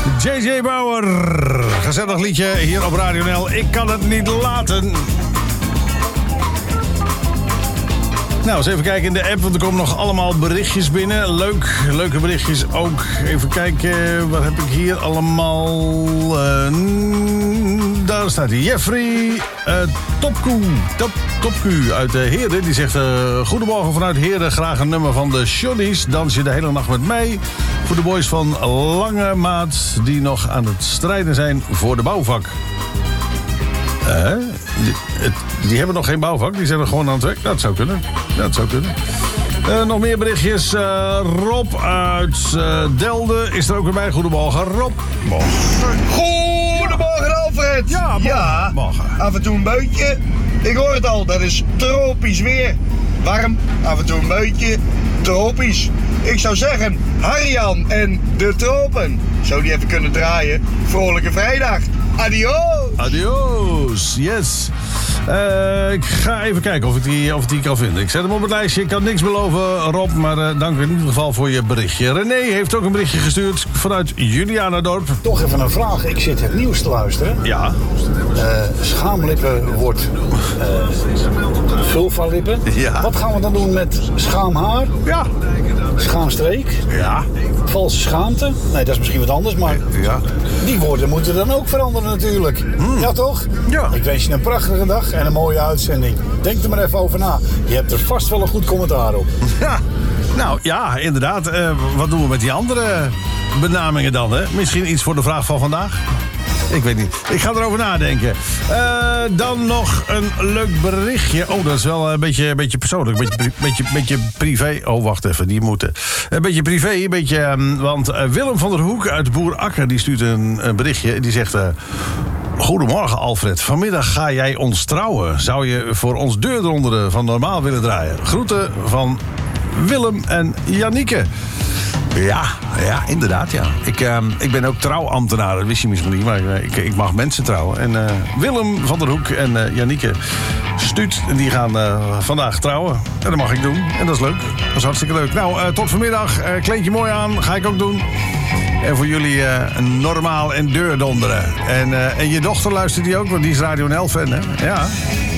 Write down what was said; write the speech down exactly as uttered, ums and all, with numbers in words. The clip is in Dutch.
J J Bauer. Gezellig liedje hier op Radio N L. Ik kan het niet laten. Nou, eens even kijken in de app, want er komen nog allemaal berichtjes binnen. Leuk, leuke berichtjes ook. Even kijken, wat heb ik hier allemaal? Uh, daar staat hij. Jeffrey uh, Topkoe, Top, Topku uit uh, Heerden. Die zegt, uh, goedemorgen vanuit Heerden. Graag een nummer van de Shonnies. Dans je de hele nacht met mij. Voor de boys van Lange Maat die nog aan het strijden zijn voor de bouwvak. Uh, die, het, die hebben nog geen bouwvak, die zijn er gewoon aan het werk. Dat zou kunnen, dat zou kunnen. Uh, nog meer berichtjes. Uh, Rob uit uh, Delden is er ook weer bij. Goedemorgen, Rob. Morgen. Goedemorgen, Alfred. Ja, morgen. Ja, morgen. Af en toe een buitje. Ik hoor het al, dat is tropisch weer. Warm, af en toe een buitje. Tropisch. Ik zou zeggen, Harjan en de tropen. Zou die even kunnen draaien? Vrolijke vrijdag. Adios. Adios, yes. Uh, ik ga even kijken of ik, die, of ik die kan vinden. Ik zet hem op het lijstje. Ik kan niks beloven, Rob, maar uh, dank in ieder geval voor je berichtje. René heeft ook een berichtje gestuurd vanuit Julianadorp. Toch even een vraag. Ik zit het nieuws te luisteren. Ja. Uh, schaamlippen wordt uh, vulvalippen. Ja. Wat gaan we dan doen met schaamhaar? Ja. Schaamstreek? Ja. Valse schaamte? Nee, dat is misschien wat anders, maar Ja. die woorden moeten dan ook veranderen natuurlijk. Hmm. Ja, toch? Ja. Ik wens je een prachtige dag en een mooie uitzending. Denk er maar even over na. Je hebt er vast wel een goed commentaar op. Ja. Nou ja, inderdaad. Uh, wat doen we met die andere benamingen dan, hè? Misschien iets voor de vraag van vandaag? Ik weet niet. Ik ga erover nadenken. Uh, dan nog een leuk berichtje. Oh, dat is wel een beetje, een beetje persoonlijk. Een beetje, beetje, beetje privé. Oh, wacht even. Die moeten. Een beetje privé. Een beetje, um, want uh, Willem van der Hoek uit Boer Akker die stuurt een, een berichtje. Die zegt... Uh, Goedemorgen, Alfred. Vanmiddag ga jij ons trouwen. Zou je voor ons deurdonderen van Normaal willen draaien? Groeten van Willem en Janieke. Ja, ja, inderdaad, ja. Ik, uh, ik ben ook trouwambtenaar, dat wist je misschien niet, maar ik, ik mag mensen trouwen. En uh, Willem van der Hoek en uh, Janieke Stuut, die gaan uh, vandaag trouwen. En dat mag ik doen. En dat is leuk. Dat is hartstikke leuk. Nou, uh, tot vanmiddag. Uh, kleed je mooi aan, ga ik ook doen. En voor jullie uh, Normaal en deurdonderen. En, uh, en je dochter luistert die ook, want die is Radio N L fan, hè? Ja.